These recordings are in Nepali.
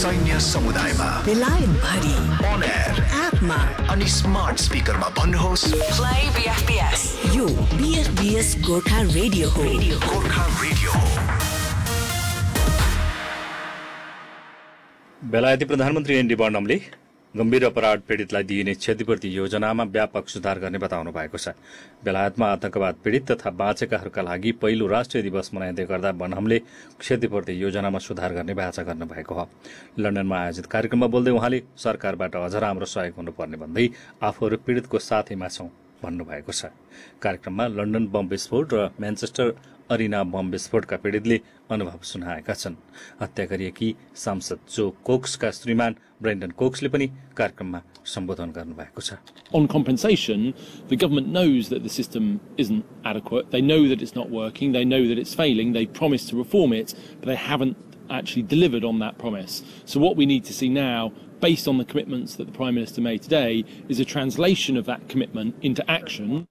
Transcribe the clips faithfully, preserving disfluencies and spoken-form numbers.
सैन्य समुदायमा बेलायत भरि on air एपमा अनि स्मार्ट स्पिकरमा भन्नुहोस् प्ले बीएफबीएस यो बीएफबीएस गोर्खा रेडियो हो गोर्खा रेडियो हो। बेलायती प्रधानमन्त्री एनडी बर्नमले गम्भीर अपराध पीडितलाई दिइने क्षतिपूर्ति योजनामा व्यापक सुधार गर्ने बताउनु भएको छ। बेलायतमा आतंकवाद पीडित तथा बाँचेकाहरूका लागि पहिलो राष्ट्रिय दिवस मनाइँदै गर्दा बर्नमले क्षतिपूर्ति योजनामा सुधार गर्ने बाचा गर्नुभएको हो। लन्डनमा आयोजित कार्यक्रममा बोल्दै उहाँले सरकारबाट अझ राम्रो सहयोग हुनुपर्ने भन्दै आफूहरू पीडितको साथैमा छौं भन्नुभएको छ। कार्यक्रममा लन्डन बम विस्फोट र म्यानचेस्टर अरिना बम विस्फोटका पीडितले अनुभव सुनाएका छन्। हत्या गरिएकी सांसद जो कोक्सका श्रीमान ब्रेन्डन कोक्सले पनि कार्यक्रममा सम्बोधन गर्नुभएको छ। On compensation, the government knows that the system isn't adequate. They know that it's not working. They know that it's failing. They promised to reform it, but they haven't actually delivered on that promise. So what we need to see now, based on the commitments that the Prime Minister made today, is a translation of that commitment into action.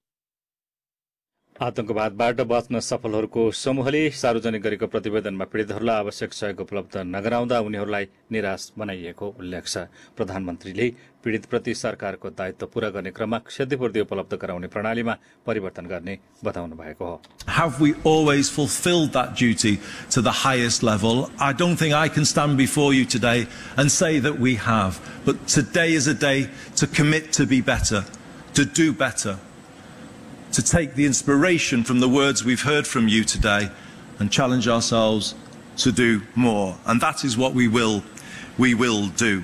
आतंकवादबाट बच्न सफलहरूको समूहले सार्वजनिक गरेको प्रतिवेदनमा पीडितहरूलाई आवश्यक सहयोग उपलब्ध नगराउँदा उनीहरूलाई निराश बनाइएको उल्लेख छ। प्रधानमन्त्रीले पीडितप्रति सरकारको दायित्व पूरा गर्ने क्रममा क्षतिपूर्ति उपलब्ध गराउने प्रणालीमा परिवर्तन गर्ने बताउनु भएको हो। Have we always fulfilled that duty to the highest level? I don't think I can stand before you today and say that we have, but today is a day to commit to be better, to do better, to take the inspiration from the words we've heard from you today and challenge ourselves to do more. And that is what we will, we will do.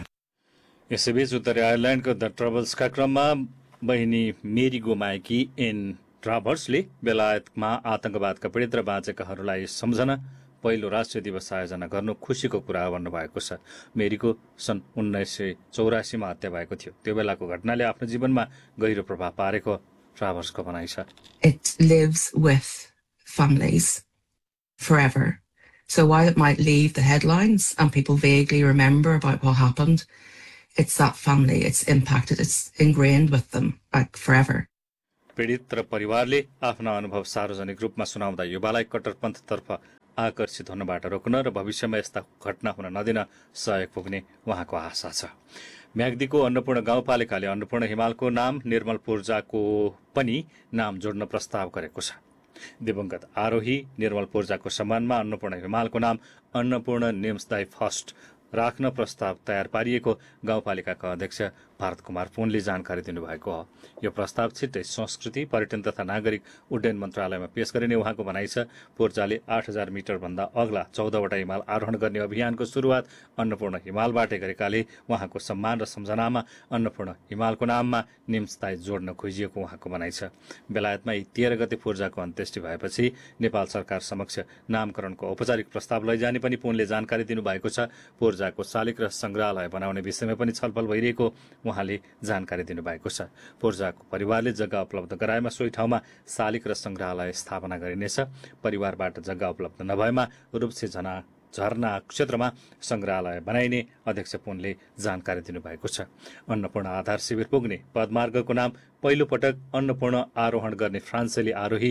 यसैबीच उत्तरी आयरल्यान्डको द ट्रबल्सका क्रममा बहिनी मेरी गुमाएकी एन ट्राभर्सले बेलायतमा आतंकवादका पीडित र बाँचेकाहरूलाई सम्झन पहिलो राष्ट्रिय दिवस आयोजना गर्नु खुशीको कुरा भन्नुभएको छ। मेरीको सन् उन्नाइस सय चौरासीमा हत्या भएको थियो। त्यो बेलाको घटनाले आफ्नो जीवनमा गहिरो प्रभाव पारेको ट्राभर्सको भनाइ छ। It lives with families forever. So while it might leave the headlines and people vaguely remember about what happened, it's that family, it's impacted, it's ingrained with them like forever. पीडित र परिवारले आफ्ना अनुभव सार्वजनिक रूपमा सुनाउँदा युवालाई कट्टरपन्थतर्फ आकर्षित हुनबाट रोक्न र भविष्यमा यस्ता घटना हुन नदिन सहयोग पुग्ने उहाँको आशा छ। म्याग्दीको अन्नपूर्ण गाउँपालिकाले अन्नपूर्ण हिमालको नाम निर्मल पूर्जाको पनि नाम जोड्न प्रस्ताव गरेको छ। दिवंगत आरोही निर्मल पूर्जाको सम्मानमा अन्नपूर्ण हिमालको नाम अन्नपूर्ण नेम्सदाई फर्स्ट राख्न प्रस्ताव तयार पारिएको गाउँपालिकाका अध्यक्ष भारत कुमार पुनले जानकारी दिनुभएको हो। यो प्रस्ताव छिट्टै संस्कृति पर्यटन तथा नागरिक उड्डयन मन्त्रालयमा पेश गरिने उहाँको भनाइ छ। पूर्जाले आठ हजार मिटर भन्दा अग्ला चौधवटा हिमाल आरोहण गर्ने अभियानको सुरुवात अन्नपूर्ण हिमालबाटै गरेकाले उहाँको सम्मान र सम्झनामा अन्नपूर्ण हिमालको नाममा निम्सताई जोड्न खोजिएको उहाँको भनाइ छ। बेलायतमा तेह्र गते पूर्जाको अन्त्येष्टि भएपछि नेपाल सरकार समक्ष नामकरणको औपचारिक प्रस्ताव लैजाने पनि पुनले जानकारी दिनुभएको छ। पूर्जाको शालिक र संग्रहालय बनाउने विषयमा पनि छलफल भइरहेको उहाँले जानकारी दिनुभएको छ। पूर्जाको परिवारले जग्गा उपलब्ध गराएमा सोही ठाउँमा शालिक र संग्रहालय स्थापना गरिनेछ। परिवारबाट जग्गा उपलब्ध नभएमा रूपसे झना झरना क्षेत्रमा संग्रहालय बनाइने अध्यक्ष पुनले जानकारी दिनुभएको छ। अन्नपूर्ण आधार शिविर पुग्ने पदमार्गको नाम पहिलो पटक अन्नपूर्ण आरोहण गर्ने फ्रान्सेली आरोही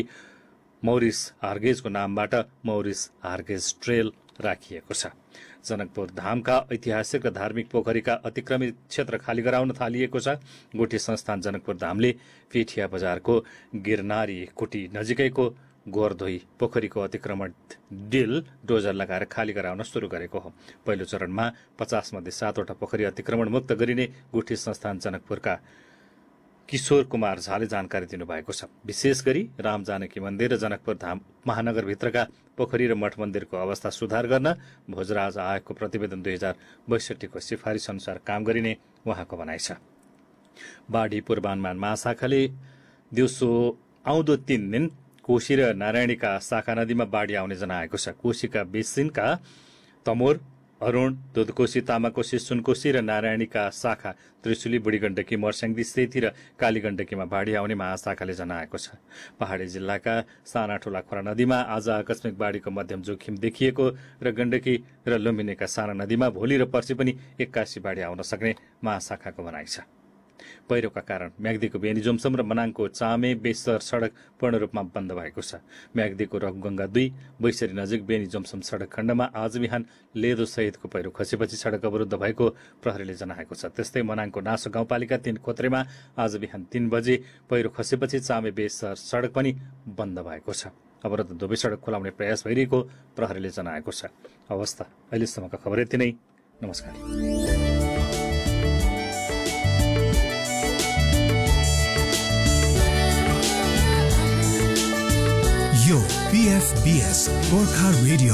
मौरिस हार्गेजको नामबाट मौरिस हार्गेज ट्रेल राखिएको छ। जनकपुर धामका ऐतिहासिक र धार्मिक पोखरीका अतिक्रमित क्षेत्र खाली गराउन थालिएको छ। गोठी संस्थान जनकपुर धामले पेठिया बजारको गिरनारी कुटी नजिकैको गोरधोई पोखरीको अतिक्रमण डिल डोजर लगाएर खाली गराउन सुरु गरेको हो। पहिलो चरणमा पचास मध्ये सातवटा पोखरी अतिक्रमण मुक्त गरिने गोठी संस्थान जनकपुरका किशोर कुमार झाले जानकारी दिनुभएको छ। विशेष गरी राम जानकी मन्दिर र जनकपुर धाम महानगरभित्रका पोखरी र मठ मन्दिरको अवस्था सुधार गर्न भोजराज आयोगको प्रतिवेदन दुई हजार बैसठीको सिफारिस अनुसार काम गरिने उहाँको भनाइ छ। बाढी पूर्वानुमान महाशाखाले दिउँसो आउँदो तीन दिन कोशी र नारायणीका शाखा नदीमा बाढी आउने जनाएको छ। कोशीका बेसिनका तमोर अरूण दुधकोशी तामाकोशी सुनकोशी र नारायणीका शाखा त्रिशुली बुढीगण्डकी मर्स्याङ्दी सेती र कालीगण्डकीमा बाढी आउने महाशाखाले जनाएको छ। पहाडी जिल्लाका साना ठूला खोरा नदीमा आज आकस्मिक बाढीको मध्यम जोखिम देखिएको र गण्डकी र लुम्बिनीका साना नदीमा भोलि र पर्सि पनि एक्कासी बाढी आउन सक्ने महाशाखाको भनाइ छ। पहिरोका कारण म्याग्दीको बेनी जोमसम र मनाङको चामे बेसर सडक पूर्ण रूपमा बन्द भएको छ। म्याग्दीको रघुगंगा दुई बैसरी नजिक बेनी जोमसम सडक खण्डमा आज बिहान लेदो सहितको पहिरो खसेपछि सडक अवरुद्ध भएको प्रहरीले जनाएको छ। त्यस्तै मनाङको नासो गाउँपालिका तीन खोत्रेमा आज बिहान तीन बजे पहिरो खसेपछि चामे बेसर सडक पनि बन्द भएको छ। अवरुद्ध दुवै सडक खोलाउने प्रयास भइरहेको प्रहरीले जनाएको छ। अवस्था अहिलेसम्मका खबर यति नै। नमस्कार। यो पीएफबीएस गोर्खा रेडियो